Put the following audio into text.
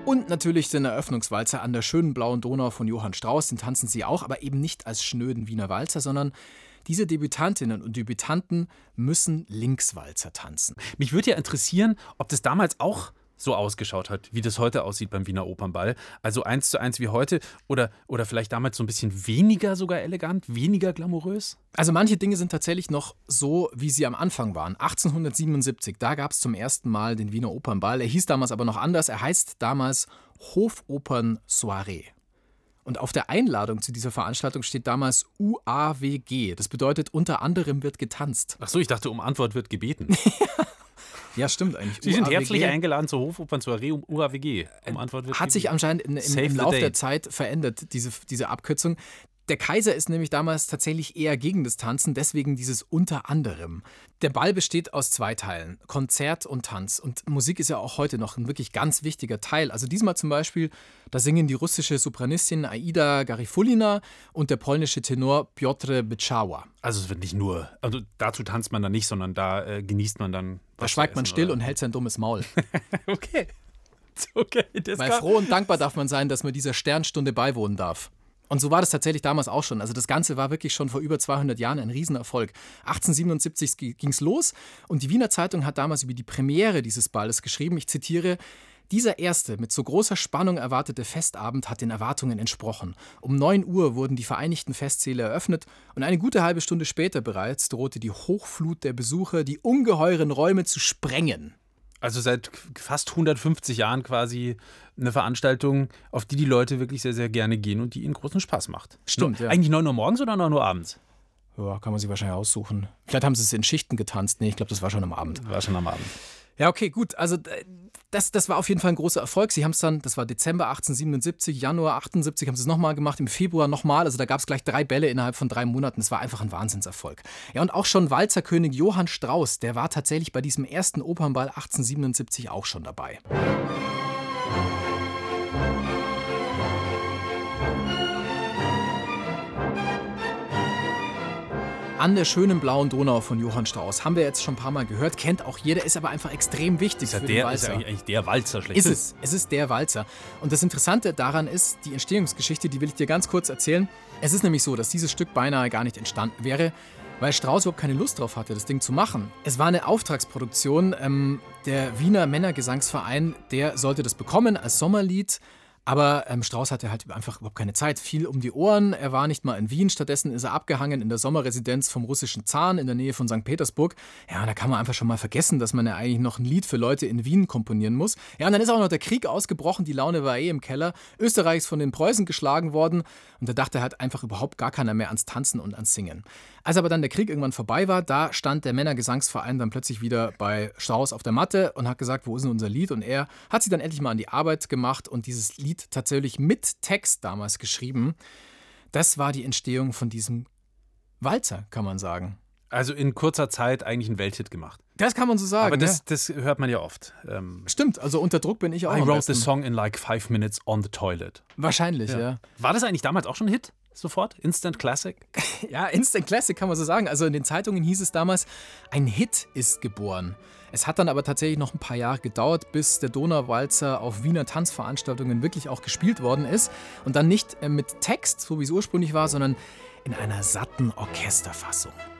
Und natürlich den Eröffnungswalzer An der schönen blauen Donau von Johann Strauss, den tanzen sie auch, aber eben nicht als schnöden Wiener Walzer, sondern diese Debütantinnen und Debütanten müssen Linkswalzer tanzen. Mich würde ja interessieren, ob das damals auch so ausgeschaut hat, wie das heute aussieht beim Wiener Opernball. Also 1:1 wie heute oder vielleicht damals so ein bisschen weniger sogar elegant, weniger glamourös? Also manche Dinge sind tatsächlich noch so, wie sie am Anfang waren. 1877, da gab es zum ersten Mal den Wiener Opernball. Er hieß damals aber noch anders. Er heißt damals Hofopern-Soiree. Und auf der Einladung zu dieser Veranstaltung steht damals UAWG. Das bedeutet, unter anderem wird getanzt. Ach so, ich dachte, um Antwort wird gebeten. Ja, stimmt eigentlich. Sie sind herzlich eingeladen zur Hofopern-Soiree um UAWG. Um Antwort wird Hat sich anscheinend im Laufe der Zeit verändert, diese Abkürzung. Der Kaiser ist nämlich damals tatsächlich eher gegen das Tanzen, deswegen dieses unter anderem. Der Ball besteht aus 2 Teilen, Konzert und Tanz. Und Musik ist ja auch heute noch ein wirklich ganz wichtiger Teil. Also diesmal zum Beispiel, da singen die russische Sopranistin Aida Garifulina und der polnische Tenor Piotr Byczała. Also es wird nicht nur, also dazu tanzt man dann nicht, sondern da genießt man dann was. Da schweigt man still oder? Und hält sein dummes Maul. Okay. Weil froh und dankbar darf man sein, dass man dieser Sternstunde beiwohnen darf. Und so war das tatsächlich damals auch schon. Also das Ganze war wirklich schon vor über 200 Jahren ein Riesenerfolg. 1877 ging es los und die Wiener Zeitung hat damals über die Premiere dieses Balles geschrieben, ich zitiere: Dieser erste, mit so großer Spannung erwartete Festabend hat den Erwartungen entsprochen. Um 9 Uhr wurden die Vereinigten Festsäle eröffnet und eine gute halbe Stunde später bereits drohte die Hochflut der Besucher, die ungeheuren Räume zu sprengen. Also seit fast 150 Jahren quasi eine Veranstaltung, auf die Leute wirklich sehr, sehr gerne gehen und die ihnen großen Spaß macht. Stimmt, ja. Eigentlich 9 Uhr morgens oder 9 Uhr abends? Ja, kann man sich wahrscheinlich aussuchen. Vielleicht haben sie es in Schichten getanzt. Nee, ich glaube, das war schon am Abend. War schon am Abend. Ja, okay, gut. Also das war auf jeden Fall ein großer Erfolg. Sie haben es dann, das war Dezember 1877, Januar 78 haben sie es nochmal gemacht, im Februar nochmal. Also da gab es gleich 3 Bälle innerhalb von 3 Monaten. Das war einfach ein Wahnsinnserfolg. Ja, und auch schon Walzerkönig Johann Strauss, der war tatsächlich bei diesem ersten Opernball 1877 auch schon dabei. An der schönen blauen Donau von Johann Strauss. Haben wir jetzt schon ein paar Mal gehört, kennt auch jeder, ist aber einfach extrem wichtig für den Walzer. Ist eigentlich der Walzer schlechthin. Es ist der Walzer. Und das Interessante daran ist, die Entstehungsgeschichte, die will ich dir ganz kurz erzählen. Es ist nämlich so, dass dieses Stück beinahe gar nicht entstanden wäre, weil Strauss überhaupt keine Lust drauf hatte, das Ding zu machen. Es war eine Auftragsproduktion. Der Wiener Männergesangsverein, der sollte das bekommen als Sommerlied. Aber Strauss hatte halt einfach überhaupt keine Zeit, viel um die Ohren. Er war nicht mal in Wien, stattdessen ist er abgehangen in der Sommerresidenz vom russischen Zaren in der Nähe von St. Petersburg. Ja, und da kann man einfach schon mal vergessen, dass man ja eigentlich noch ein Lied für Leute in Wien komponieren muss. Ja, und dann ist auch noch der Krieg ausgebrochen, die Laune war im Keller. Österreich ist von den Preußen geschlagen worden und da dachte halt einfach überhaupt gar keiner mehr ans Tanzen und ans Singen. Als aber dann der Krieg irgendwann vorbei war, da stand der Männergesangsverein dann plötzlich wieder bei Strauss auf der Matte und hat gesagt, wo ist denn unser Lied? Und er hat sich dann endlich mal an die Arbeit gemacht und dieses Lied tatsächlich mit Text damals geschrieben. Das war die Entstehung von diesem Walzer, kann man sagen. Also in kurzer Zeit eigentlich einen Welthit gemacht. Das kann man so sagen. Aber das hört man ja oft. Stimmt, also unter Druck bin ich auch. I wrote the song in like 5 minutes on the toilet. Wahrscheinlich, ja. War das eigentlich damals auch schon ein Hit? Sofort? Instant Classic? Ja, Instant Classic kann man so sagen. Also in den Zeitungen hieß es damals, ein Hit ist geboren. Es hat dann aber tatsächlich noch ein paar Jahre gedauert, bis der Donauwalzer auf Wiener Tanzveranstaltungen wirklich auch gespielt worden ist. Und dann nicht mit Text, so wie es ursprünglich war, sondern in einer satten Orchesterfassung.